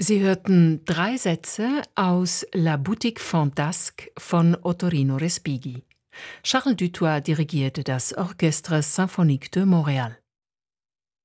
Sie hörten 3 Sätze aus La Boutique Fantasque von Ottorino Respighi. Charles Dutoit dirigierte das Orchestre Symphonique de Montréal.